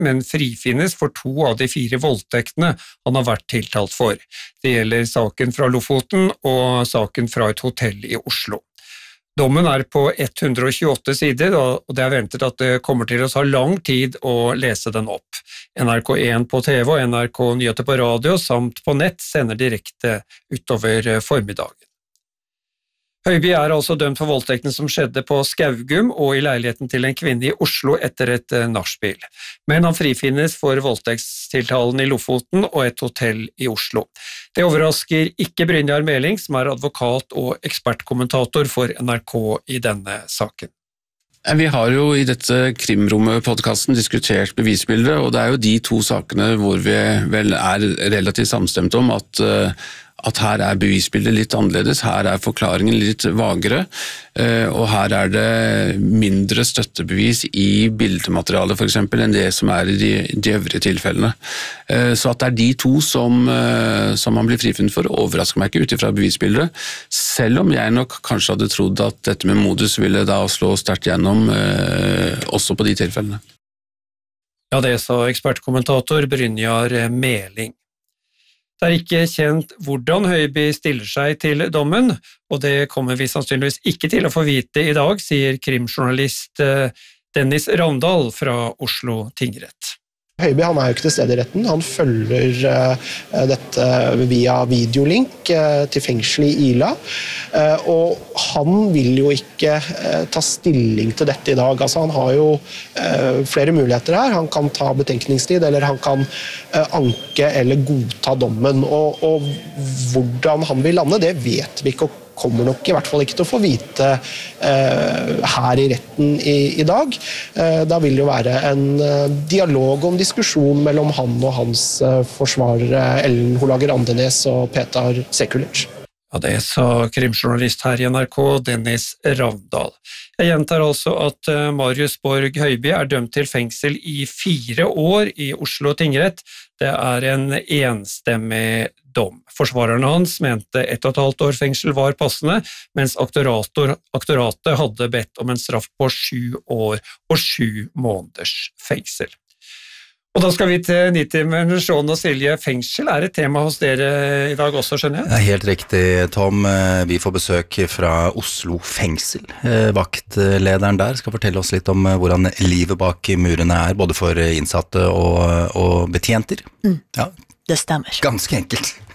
men frifinnes for 2 av de 4 voldtektene han har vært tiltalt for. Det gjelder saken fra Lofoten og saken fra et hotell i Oslo. Dommen på 128 sider, og det ventet at det kommer til å ta lang tid å lese den opp. NRK1 på TV og NRK Nyheter på radio samt på nett sender direkte utover formiddagen. Høiby altså dømt for voldtekten som skjedde på Skaugum og i leiligheten til en kvinne i Oslo etter et nachspiel. Men han frifinnes for voldtektstiltalen i Lofoten og et hotell i Oslo. Det overrasker ikke Brynjar Meling, som advokat og ekspertkommentator for NRK i denne saken. Vi har jo i dette Krimrommet-podcasten diskutert bevisbildet, og det jo de 2 sakene hvor vi vel relativt samstemt om at her bevisbildet litt annerledes, her forklaringen litt vagere, og her det mindre støttebevis i bildematerialet for eksempel enn det som i de øvrige tilfellene. Så at det de 2 som man blir frifunnet for, overrasker meg ikke ut ifra bevisbildet, selv om jeg nok kanskje hadde trodd at dette med modus ville da slå sterkt gjennom også på de tilfellene. Ja, det sa ekspertkommentator Brynjar Meling. Det ikke kjent hvordan Høiby stiller seg til dommen, og det kommer vi sannsynligvis ikke til å få vite i dag, sier krimjournalist Dennis Ravndal fra Oslo tingrett. Høiby han jo ikke til stede i retten, han følger dette via videolink til fengselet i Ila, og han vil jo ikke ta stilling til dette i dag. Altså, han har jo flere muligheter her, han kan ta betenkningstid, eller han kan anke eller godta dommen, og hvordan han vil lande, det vet vi ikke, og kommer nok i hvert fall ikke til å få vite her i retten i dag. Da vil det jo være en dialog og en diskusjon mellom han og hans forsvarere Ellen Holager Andenes og Petar Sekulic. Ja, det sa krimjournalist her i NRK, Dennis Ravndal. Jeg gjentar altså at Marius Borg Høiby dømt til fengsel i 4 år i Oslo tingrett. Det en enstemmig dom. Forsvarerne hans mente 1,5 år fengsel var passende, mens aktoratet hadde bedt om en straff på 7 år og 7 måneders fengsel. Og da skal vi til Nitimen, Sean og Silje. Fengsel et tema hos dere i dag også, skjønner jeg? Helt riktig, Tom. Vi får besøk fra Oslo fengsel. Vaktlederen der skal fortelle oss litt om hvordan livet bak murene både for innsatte og betjenter. Ja. Det stemmer. Ganske enkelt.